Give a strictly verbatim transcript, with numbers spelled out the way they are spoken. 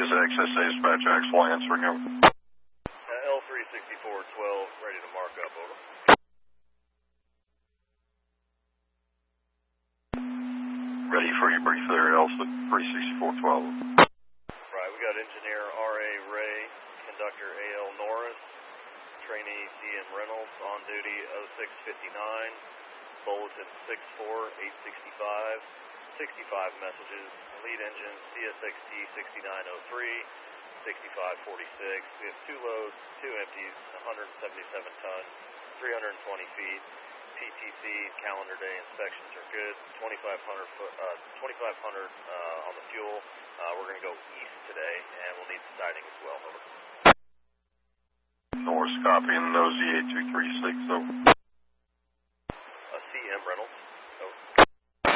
is X S A dispatch, Axel answering over. Uh, L three sixty-four twelve, ready to mark up, over. Ready for your brief there, L three sixty-four twelve. Right, we got engineer R A Ray, conductor A L Norris, trainee D M Reynolds, on duty oh six fifty-nine, bulletin six four eight sixty-five, sixty-five messages, lead engine C S X T sixty-nine oh three, sixty-five forty-six. We have two loads, two empties, one hundred seventy-seven ton, three hundred twenty feet. P T C calendar day inspections are good. twenty-five hundred foot, uh, twenty-five hundred uh, on the fuel. Uh, we're going to go east today, and we'll need sighting as well. Over. Norris copying, nosy eight two three six, over.